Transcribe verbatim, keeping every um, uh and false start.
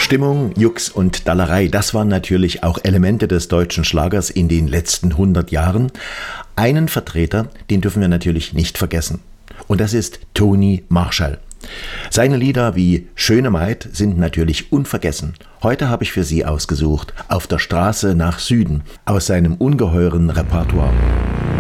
Stimmung, Jux und Dallerei, das waren natürlich auch Elemente des deutschen Schlagers in den letzten hundert Jahren. Einen Vertreter, den dürfen wir natürlich nicht vergessen. Und das ist Toni Marshall. Seine Lieder wie Schöne Maid sind natürlich unvergessen. Heute habe ich für Sie ausgesucht Auf der Straße nach Süden aus seinem ungeheuren Repertoire.